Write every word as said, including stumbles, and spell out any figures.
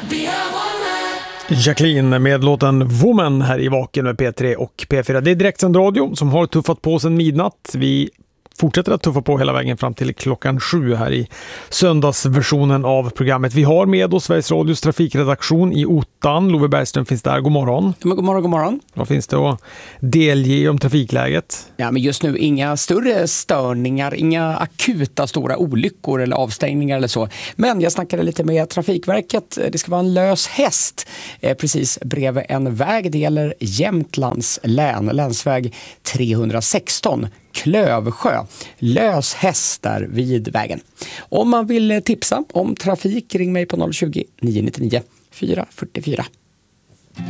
Jacqueline med låten Woman här i Vaken med P tre och P fyra. Det är direktsänd radio som har tuffat på sedan midnatt. Vi fortsätter att tuffa på hela vägen fram till klockan sju här i söndagsversionen av programmet. Vi har med oss Sveriges Radios trafikredaktion i Ottan. Love Bergström finns där. God morgon. Ja, god morgon, god morgon. Vad finns det att delge om trafikläget? Ja, men just nu inga större störningar, inga akuta stora olyckor eller avstängningar eller så. Men jag snackade lite med Trafikverket. Det ska vara en lös häst eh, precis bredvid en väg. Det gäller Jämtlands län, länsväg trehundrasexton. Klövsjö, lös häst där vid vägen. Om man vill tipsa om trafik, ring mig på noll tjugo, nio nio nio, fyra fyra fyra.